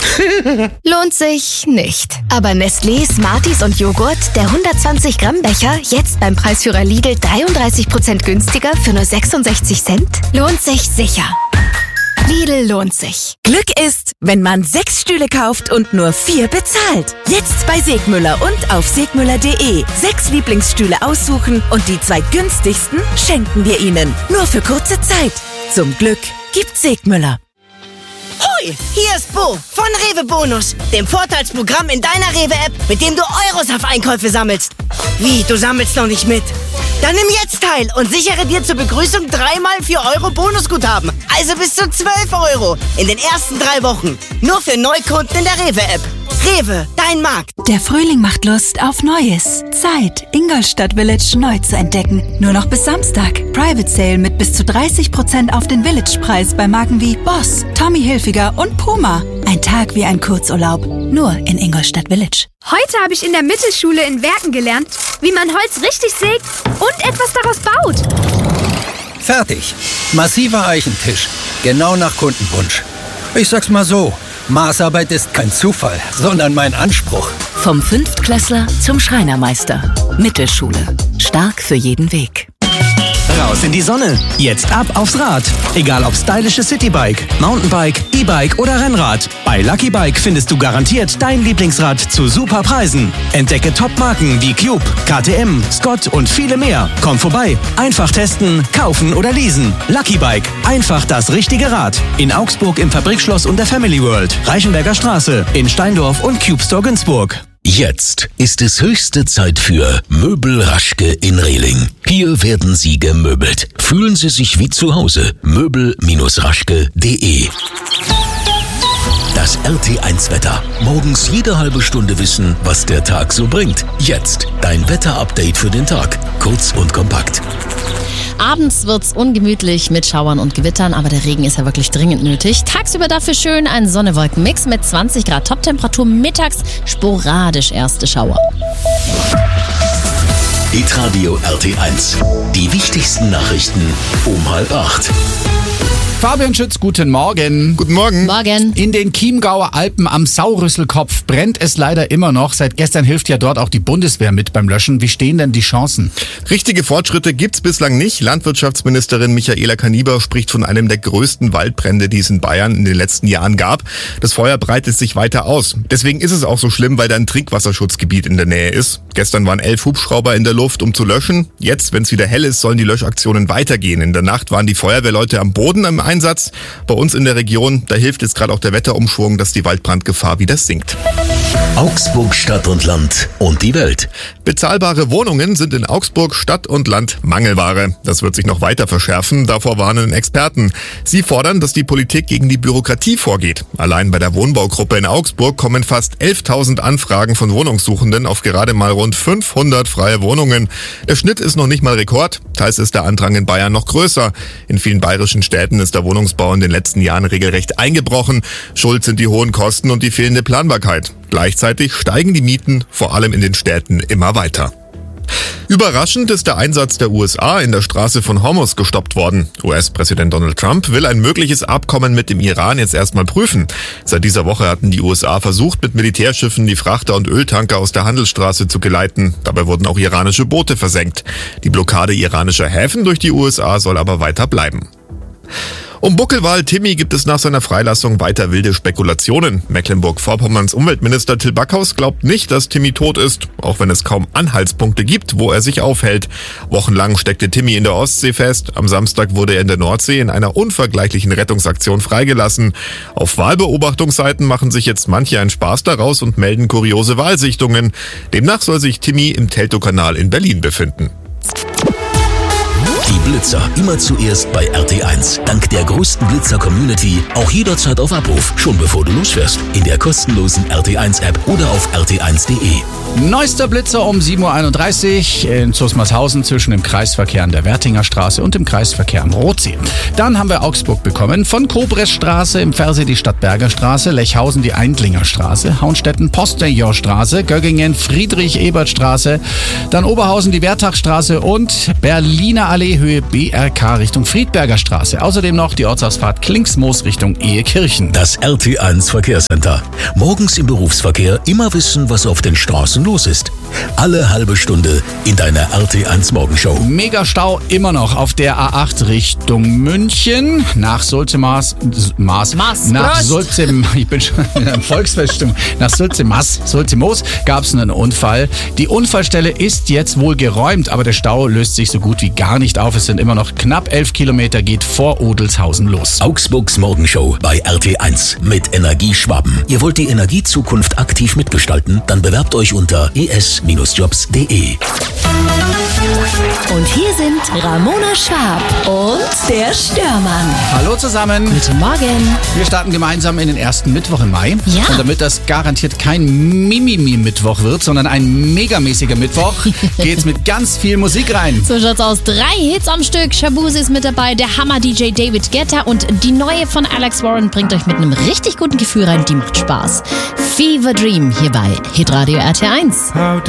Lohnt sich nicht. Aber Nestlé, Smarties und Joghurt, der 120 Gramm Becher, jetzt beim Preisführer Lidl 33% günstiger für nur 66 Cent? Lohnt sich sicher. Lidl lohnt sich. Glück ist, wenn man 6 Stühle kauft und nur 4 bezahlt. Jetzt bei Segmüller und auf segmüller.de. 6 Lieblingsstühle aussuchen und die 2 günstigsten schenken wir Ihnen. Nur für kurze Zeit. Zum Glück gibt Segmüller. Hoi, hier ist Bo von Rewe Bonus, dem Vorteilsprogramm in deiner Rewe-App, mit dem du Euros auf Einkäufe sammelst. Wie, du sammelst noch nicht mit? Dann nimm jetzt teil und sichere dir zur Begrüßung 3x 4 Euro Bonusguthaben. Also bis zu 12 Euro in den ersten 3 Wochen. Nur für Neukunden in der Rewe-App. Rewe, dein Markt. Der Frühling macht Lust auf Neues. Zeit, Ingolstadt Village neu zu entdecken. Nur noch bis Samstag. Private Sale mit bis zu 30% auf den Village-Preis bei Marken wie Boss, Tommy Hilfiger und Puma. Ein Tag wie ein Kurzurlaub. Nur in Ingolstadt Village. Heute habe ich in der Mittelschule in Werken gelernt, wie man Holz richtig sägt und etwas daraus baut. Fertig. Massiver Eichentisch. Genau nach Kundenwunsch. Ich sag's mal so. Maßarbeit ist kein Zufall, sondern mein Anspruch. Vom Fünftklässler zum Schreinermeister. Mittelschule. Stark für jeden Weg. Raus in die Sonne. Jetzt ab aufs Rad. Egal ob stylisches Citybike, Mountainbike, E-Bike oder Rennrad. Bei Lucky Bike findest du garantiert dein Lieblingsrad zu super Preisen. Entdecke Top-Marken wie Cube, KTM, Scott und viele mehr. Komm vorbei. Einfach testen, kaufen oder leasen. Lucky Bike. Einfach das richtige Rad. In Augsburg im Fabrikschloss und der Family World. Reichenberger Straße. In Steindorf und Cube Store Günzburg. Jetzt ist es höchste Zeit für Möbel Raschke in Rehling. Hier werden Sie gemöbelt. Fühlen Sie sich wie zu Hause. Möbel-raschke.de. Das RT1-Wetter. Morgens jede halbe Stunde wissen, was der Tag so bringt. Jetzt dein Wetter-Update für den Tag. Kurz und kompakt. Abends wird's ungemütlich mit Schauern und Gewittern, aber der Regen ist ja wirklich dringend nötig. Tagsüber dafür schön ein Sonne-Wolken-Mix mit 20 Grad Toptemperatur, mittags sporadisch erste Schauer. Hitradio RT1. Die wichtigsten Nachrichten um 7:30. Fabian Schütz, guten Morgen. Guten Morgen. Morgen. In den Chiemgauer Alpen am Saurüsselkopf brennt es leider immer noch. Seit gestern hilft ja dort auch die Bundeswehr mit beim Löschen. Wie stehen denn die Chancen? Richtige Fortschritte gibt's bislang nicht. Landwirtschaftsministerin Michaela Kaniber spricht von einem der größten Waldbrände, die es in Bayern in den letzten Jahren gab. Das Feuer breitet sich weiter aus. Deswegen ist es auch so schlimm, weil da ein Trinkwasserschutzgebiet in der Nähe ist. Gestern waren 11 Hubschrauber in der Luft, um zu löschen. Jetzt, wenn es wieder hell ist, sollen die Löschaktionen weitergehen. In der Nacht waren die Feuerwehrleute am Boden im Einsatz. Bei uns in der Region, da hilft jetzt gerade auch der Wetterumschwung, dass die Waldbrandgefahr wieder sinkt. Augsburg Stadt und Land und die Welt. Bezahlbare Wohnungen sind in Augsburg Stadt und Land Mangelware. Das wird sich noch weiter verschärfen, davor warnen Experten. Sie fordern, dass die Politik gegen die Bürokratie vorgeht. Allein bei der Wohnbaugruppe in Augsburg kommen fast 11.000 Anfragen von Wohnungssuchenden auf gerade mal rund 500 freie Wohnungen. Der Schnitt ist noch nicht mal Rekord, teils ist der Andrang in Bayern noch größer. In vielen bayerischen Städten ist der Wohnungsbau in den letzten Jahren regelrecht eingebrochen. Schuld sind die hohen Kosten und die fehlende Planbarkeit. Gleichzeitig steigen die Mieten, vor allem in den Städten, immer weiter. Überraschend ist der Einsatz der USA in der Straße von Hormuz gestoppt worden. US-Präsident Donald Trump will ein mögliches Abkommen mit dem Iran jetzt erstmal prüfen. Seit dieser Woche hatten die USA versucht, mit Militärschiffen die Frachter und Öltanker aus der Handelsstraße zu geleiten. Dabei wurden auch iranische Boote versenkt. Die Blockade iranischer Häfen durch die USA soll aber weiter bleiben. Um Buckelwal Timmy gibt es nach seiner Freilassung weiter wilde Spekulationen. Mecklenburg-Vorpommerns Umweltminister Till Backhaus glaubt nicht, dass Timmy tot ist, auch wenn es kaum Anhaltspunkte gibt, wo er sich aufhält. Wochenlang steckte Timmy in der Ostsee fest. Am Samstag wurde er in der Nordsee in einer unvergleichlichen Rettungsaktion freigelassen. Auf Walbeobachtungsseiten machen sich jetzt manche einen Spaß daraus und melden kuriose Walsichtungen. Demnach soll sich Timmy im Teltowkanal in Berlin befinden. Die Blitzer immer zuerst bei RT1. Dank der größten Blitzer-Community auch jederzeit auf Abruf, schon bevor du losfährst. In der kostenlosen RT1-App oder auf rt1.de. Neuester Blitzer um 7.31 Uhr in Zusmarshausen zwischen dem Kreisverkehr an der Wertinger Straße und dem Kreisverkehr am Rotsee. Dann haben wir Augsburg bekommen, von Kobresstraße im Versee die Stadtberger Straße, Lechhausen die Eindlinger Straße, Haunstetten Postillon Straße, Göggingen Friedrich-Ebert Straße, dann Oberhausen die Wertachstraße und Berliner Allee Höhe Höhe BRK Richtung Friedberger Straße. Außerdem noch die Ortsausfahrt Klingsmoos Richtung Ehekirchen. Das RT1 Verkehrscenter. Morgens im Berufsverkehr immer wissen, was auf den Straßen los ist. Alle halbe Stunde in deiner RT1 Morgenshow. Mega Stau immer noch auf der A8 Richtung München. Nach Sulze-Maas. Ich bin schon in einer Volksfeststimmung. Nach Sulze-Moos gab es einen Unfall. Die Unfallstelle ist jetzt wohl geräumt, aber der Stau löst sich so gut wie gar nicht auf. Es sind immer noch knapp 11 Kilometer, geht vor Odelshausen los. Augsburgs Morgenshow bei RT1 mit Energieschwaben. Ihr wollt die Energiezukunft aktiv mitgestalten? Dann bewerbt euch unter es-jobs.de. Und hier sind Ramona Schwab und der Störmann. Hallo zusammen. Guten Morgen. Wir starten gemeinsam in den ersten Mittwoch im Mai. Ja. Und damit das garantiert kein Mimimi-Mittwoch wird, sondern ein megamäßiger Mittwoch, geht's mit ganz viel Musik rein. So schaut's aus. 3 Hits am Stück. Shaboozey ist mit dabei, der Hammer-DJ David Guetta und die neue von Alex Warren bringt euch mit einem richtig guten Gefühl rein. Die macht Spaß. Fever Dream hier bei Hitradio RT1.